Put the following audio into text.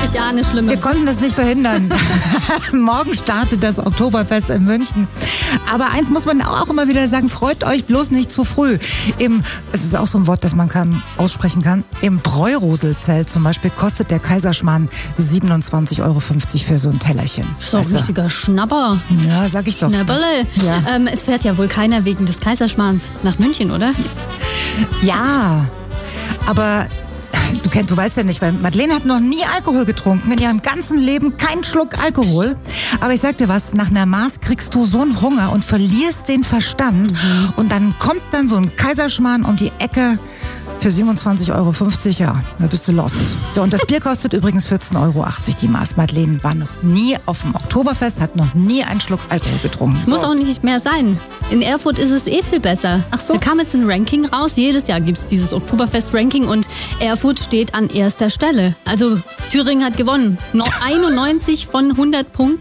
Ich ahne Schlimmes. Wir konnten das nicht verhindern. Morgen startet das Oktoberfest in München. Aber eins muss man auch immer wieder sagen, freut euch bloß nicht zu früh. Es ist auch so ein Wort, das man aussprechen kann. Im Bräuroselzelt zum Beispiel kostet der Kaiserschmarrn 27,50 € für so ein Tellerchen. Das ist doch ein richtiger Schnapper. Ja, sag ich doch. Schnäpperle. Ja. Es fährt ja wohl keiner wegen des Kaiserschmarrns nach München, oder? Ja, aber du weißt ja nicht, weil Madeleine hat noch nie Alkohol getrunken, in ihrem ganzen Leben keinen Schluck Alkohol. Aber ich sag dir was, nach einer Maß kriegst du so einen Hunger und verlierst den Verstand. Und dann kommt dann so ein Kaiserschmarrn um die Ecke für 27,50 €, ja, da bist du lost. So, und das Bier kostet übrigens 14,80 € die Maß. Madeleine war noch nie auf dem Oktoberfest, hat noch nie einen Schluck Alkohol getrunken. Es muss auch nicht mehr sein. In Erfurt ist es viel besser. Ach so. Da kam jetzt ein Ranking raus. Jedes Jahr gibt es dieses Oktoberfest-Ranking und Erfurt steht an erster Stelle. Also Thüringen hat gewonnen. 91 von 100 Punkten.